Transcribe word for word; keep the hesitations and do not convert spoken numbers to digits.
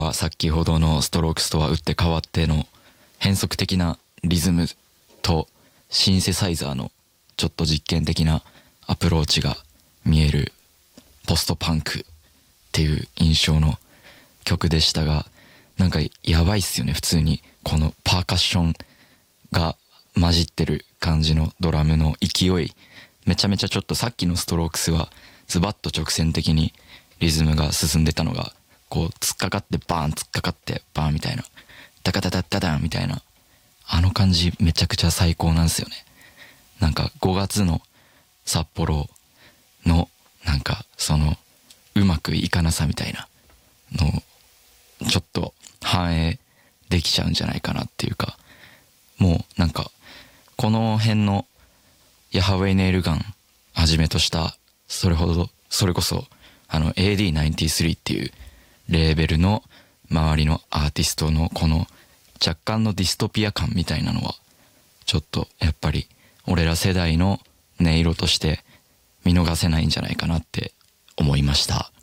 先ほどのストロークスとは打って変わっての変則的なリズムとシンセサイザーのちょっと実験的なアプローチが見えるポストパンクっていう印象の曲でしたが、なんかやばいっすよね。普通にこのパーカッションが混じってる感じのドラムの勢い、めちゃめちゃちょっとさっきのストロークスはズバッと直線的にリズムが進んでたのが、こう突っかかってバーン突っかかってバーンみたいな、ダカダダダダンみたいな、あの感じめちゃくちゃ最高なんですよね。なんかごがつの札幌のなんかそのうまくいかなさみたいなのをちょっと反映できちゃうんじゃないかなっていうか、もうなんかこの辺のヤハウェイネイルガンはじめとしたそれほどそれこそあの エーディーナインティスリー っていうレーベルの周りのアーティストのこの若干のディストピア感みたいなのはちょっとやっぱり俺ら世代の音色として見逃せないんじゃないかなって思いました。